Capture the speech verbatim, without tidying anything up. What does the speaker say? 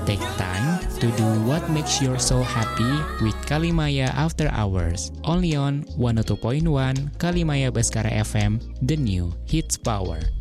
Take time to do what makes your soul happy with Kalimaya After Hours. Only on one oh two point one Kalimaya Baskara F M, the new hits power.